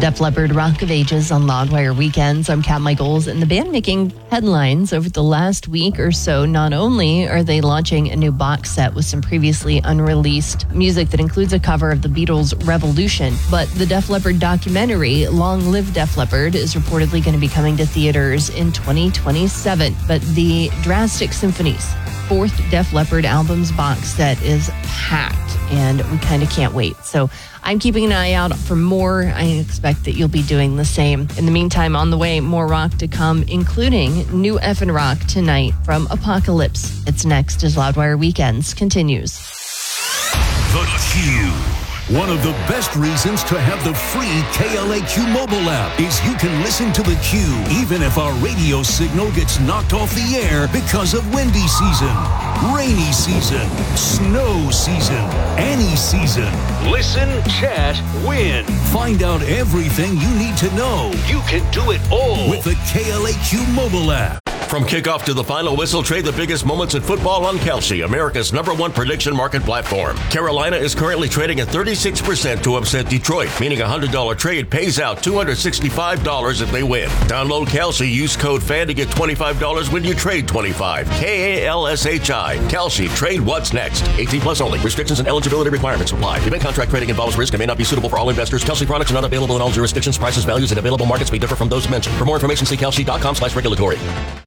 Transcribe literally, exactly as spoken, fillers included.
Def Leppard, Rock of Ages on Loudwire Weekends. I'm Kat Michaels, and the band making headlines over the last week or so. Not only are they launching a new box set with some previously unreleased music that includes a cover of the Beatles' Revolution, but the Def Leppard documentary, Long Live Def Leppard, is reportedly going to be coming to theaters in twenty twenty-seven. But the Drastic Symphonies fourth Def Leppard albums box set is packed, and we kind of can't wait. So I'm keeping an eye out for more. I expect that you'll be doing the same. In the meantime, on the way, more rock to come, including new Effin' Rock tonight from Apocalypse. It's next as Loudwire Weekends continues. The Q. One of the best reasons to have the free K L A Q mobile app is you can listen to the Q even if our radio signal gets knocked off the air because of windy season, rainy season, snow season, any season. Listen, chat, win. Find out everything you need to know. You can do it all with the K L A Q mobile app. From kickoff to the final whistle, trade the biggest moments in football on Kalshi, America's number one prediction market platform. Carolina is currently trading at thirty-six percent to upset Detroit, meaning a one hundred dollars trade pays out two hundred sixty-five dollars if they win. Download Kalshi, use code FAN to get twenty-five dollars when you trade twenty-five dollars. K A L S H I. Kalshi. Trade what's next. eighteen plus only. Restrictions and eligibility requirements apply. Event contract trading involves risk and may not be suitable for all investors. Kalshi products are not available in all jurisdictions. Prices, values, and available markets may differ from those mentioned. For more information, see kalshi dot com slash regulatory.